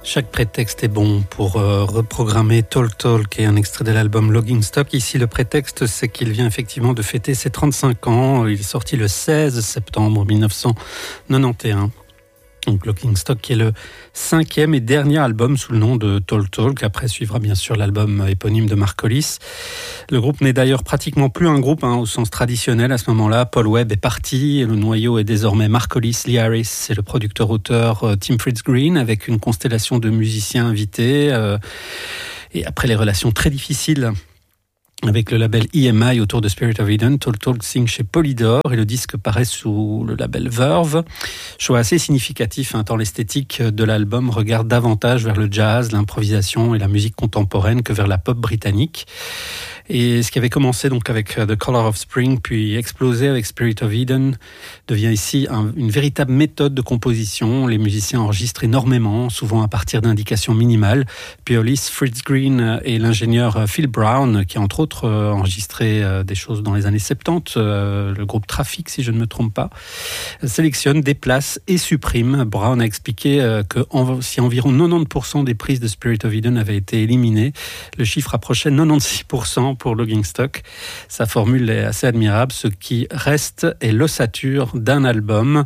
Chaque prétexte est bon pour reprogrammer Talk Talk et un extrait de l'album Logging Stock. Ici, le prétexte, c'est qu'il vient effectivement de fêter ses 35 ans. Il est sorti le 16 septembre 1991. Donc Logging Stock qui est le 5e et dernier album sous le nom de Talk Talk. Après suivra bien sûr l'album éponyme de Mark Hollis. Le groupe n'est d'ailleurs pratiquement plus un groupe au sens traditionnel à ce moment-là. Paul Webb est parti et le noyau est désormais Mark Hollis, Lee Harris et le producteur-auteur Tim Fritz-Greene avec une constellation de musiciens invités. Et après les relations très difficiles avec le label EMI autour de Spirit of Eden, Talk Talk signe chez Polydor et le disque paraît sous le label Verve. Choix assez significatif, tant l'esthétique de l'album regarde davantage vers le jazz, l'improvisation et la musique contemporaine que vers la pop britannique. Et ce qui avait commencé donc avec The Color of Spring, puis explosé avec Spirit of Eden, devient ici une véritable méthode de composition. Les musiciens enregistrent énormément, souvent à partir d'indications minimales. Puis Hollis, Fritz-Greene et l'ingénieur Phil Brown, qui entre autres enregistré des choses dans les années 70, le groupe Traffic, si je ne me trompe pas, sélectionne, déplace et supprime. Brown a expliqué que si environ 90% des prises de Spirit of Eden avaient été éliminées, le chiffre approchait 96% pour Logging Stock. Sa formule est assez admirable. Ce qui reste est l'ossature d'un album.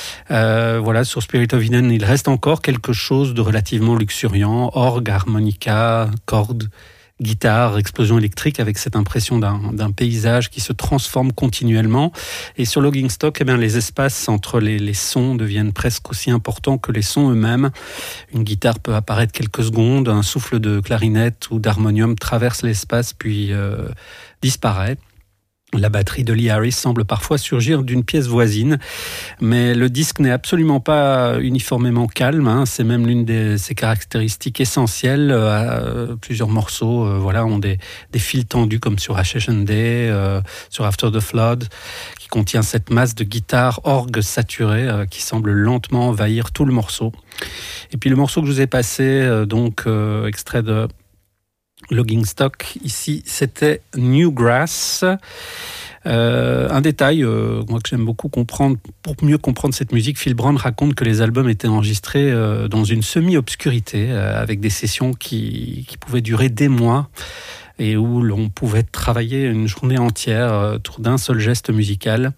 Sur Spirit of Eden, il reste encore quelque chose de relativement luxuriant. Orgue, harmonica, cordes, guitare, explosion électrique avec cette impression d'un paysage qui se transforme continuellement. Et sur Logging Stock, les espaces entre les sons deviennent presque aussi importants que les sons eux-mêmes. Une guitare peut apparaître quelques secondes, un souffle de clarinette ou d'harmonium traverse l'espace puis disparaît. La batterie de Lee Harris semble parfois surgir d'une pièce voisine, mais le disque n'est absolument pas uniformément calme. C'est même l'une de ses caractéristiques essentielles. Plusieurs morceaux ont des fils tendus comme sur Ascension Day, sur After the Flood, qui contient cette masse de guitare orgue saturée qui semble lentement envahir tout le morceau. Et puis le morceau que je vous ai passé, extrait de Logging Stock, ici c'était Newgrass. Un détail moi que j'aime beaucoup comprendre, pour mieux comprendre cette musique, Phil Brown raconte que les albums étaient enregistrés dans une semi-obscurité, avec des sessions qui pouvaient durer des mois et où l'on pouvait travailler une journée entière autour d'un seul geste musical.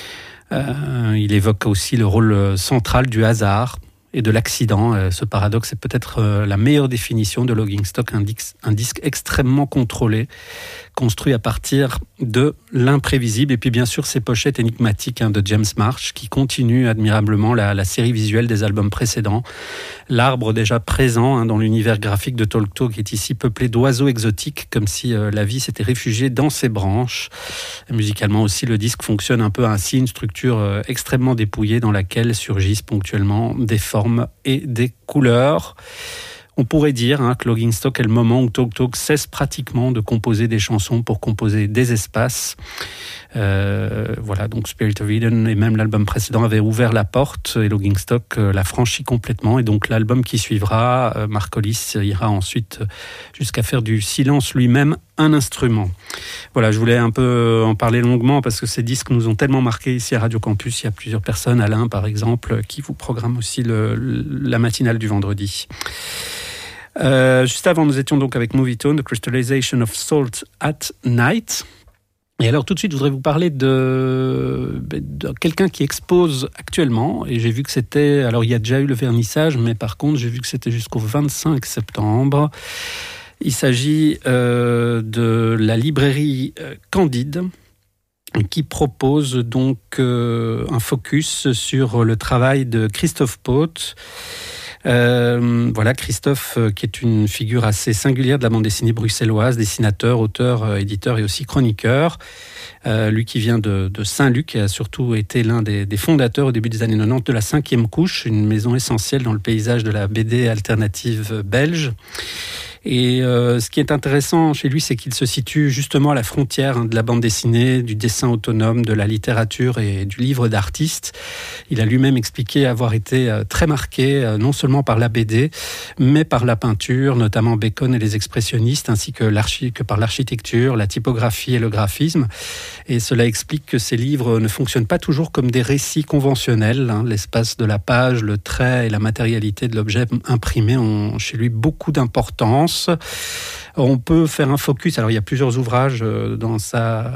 Il évoque aussi le rôle central du hasard et de l'accident. Ce paradoxe est peut-être la meilleure définition de Logging Stock, un disque extrêmement contrôlé, construit à partir de l'imprévisible. Et puis bien sûr ces pochettes énigmatiques de James Marsh qui continuent admirablement la série visuelle des albums précédents. L'arbre déjà présent dans l'univers graphique de Talk Talk est ici peuplé d'oiseaux exotiques, comme si la vie s'était réfugiée dans ses branches. Et musicalement aussi, le disque fonctionne un peu ainsi, une structure extrêmement dépouillée dans laquelle surgissent ponctuellement des formes et des couleurs. On pourrait dire que Logging Stock est le moment où Talk Talk cesse pratiquement de composer des chansons pour composer des espaces. Donc Spirit of Eden et même l'album précédent avaient ouvert la porte et Logging Stock l'a franchi complètement. Et donc l'album qui suivra, Mark Hollis ira ensuite jusqu'à faire du silence lui-même un instrument. Voilà, je voulais un peu en parler longuement parce que ces disques nous ont tellement marqués ici à Radio Campus. Il y a plusieurs personnes, Alain par exemple, qui vous programme aussi la matinale du vendredi. Juste avant, nous étions donc avec Movietone, The Crystallization of Salt at Night. Et alors tout de suite, je voudrais vous parler de quelqu'un qui expose actuellement. Et j'ai vu que c'était... Alors il y a déjà eu le vernissage, mais par contre, j'ai vu que c'était jusqu'au 25 septembre. Il s'agit de la librairie Candide, qui propose donc un focus sur le travail de Christophe Pott. Christophe, qui est une figure assez singulière de la bande dessinée bruxelloise, dessinateur, auteur, éditeur et aussi chroniqueur. Lui qui vient de Saint-Luc et a surtout été l'un des fondateurs au début des années 90 de la 5e couche, une maison essentielle dans le paysage de la BD alternative belge. Et ce qui est intéressant chez lui, c'est qu'il se situe justement à la frontière de la bande dessinée, du dessin autonome, de la littérature et du livre d'artiste. Il a lui-même expliqué avoir été très marqué, non seulement par la BD, mais par la peinture, notamment Bacon et les expressionnistes, ainsi que par l'architecture, la typographie et le graphisme. Et cela explique que ces livres ne fonctionnent pas toujours comme des récits conventionnels. L'espace de la page, le trait et la matérialité de l'objet imprimé ont chez lui beaucoup d'importance. On peut faire un focus. Alors, il y a plusieurs ouvrages dans sa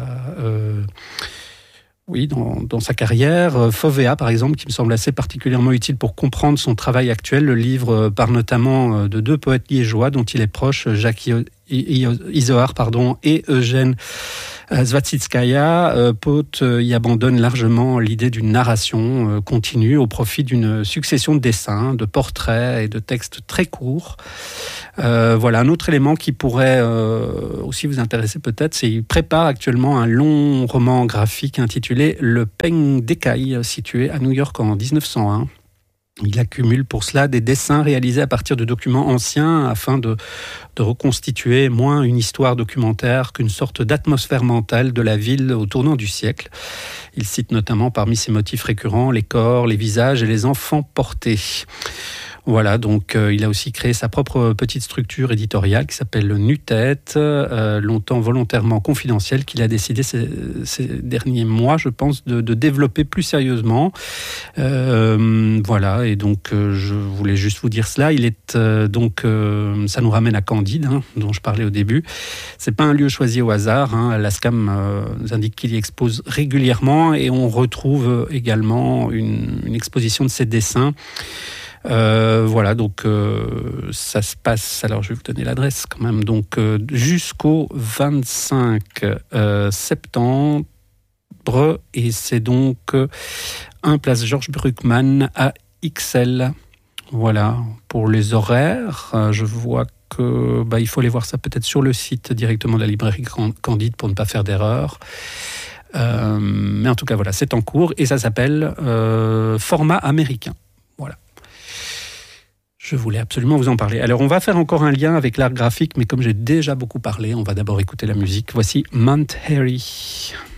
carrière. Fovea, par exemple, qui me semble assez particulièrement utile pour comprendre son travail actuel. Le livre parle notamment de deux poètes liégeois dont il est proche, Jacques Izoard et Eugène Zwatzitskaya. Poth y abandonne largement l'idée d'une narration continue au profit d'une succession de dessins, de portraits et de textes très courts. Voilà, un autre élément qui pourrait aussi vous intéresser peut-être, c'est qu'il prépare actuellement un long roman graphique intitulé Le Peng Dekai, situé à New York en 1901. Il accumule pour cela des dessins réalisés à partir de documents anciens afin de reconstituer moins une histoire documentaire qu'une sorte d'atmosphère mentale de la ville au tournant du siècle. Il cite notamment parmi ses motifs récurrents les corps, les visages et les enfants portés. Voilà, donc il a aussi créé sa propre petite structure éditoriale qui s'appelle Nu-Tête, longtemps volontairement confidentielle, qu'il a décidé ces derniers mois, je pense, de développer plus sérieusement. Voilà, et donc je voulais juste vous dire cela. Il est ça nous ramène à Candide, dont je parlais au début. C'est pas un lieu choisi au hasard. La SCAM nous indique qu'il y expose régulièrement et on retrouve également une exposition de ses dessins. Voilà, donc ça se passe, alors je vais vous donner l'adresse quand même, donc jusqu'au 25 septembre, et c'est donc 1 place Georges Bruckmann à Ixelles. Voilà, pour les horaires, je vois que il faut aller voir ça peut-être sur le site directement de la librairie Candide pour ne pas faire d'erreur. Mais en tout cas, voilà, c'est en cours et ça s'appelle Format américain. Voilà. Je voulais absolument vous en parler. Alors, on va faire encore un lien avec l'art graphique, mais comme j'ai déjà beaucoup parlé, on va d'abord écouter la musique. Voici Mount Airy.